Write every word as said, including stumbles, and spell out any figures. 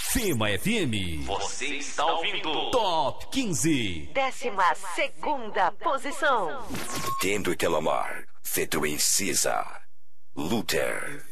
Fema F M. Você está ouvindo Top quinze. Décima segunda posição. Kendrick Lamar, feito em Cisa, Luther.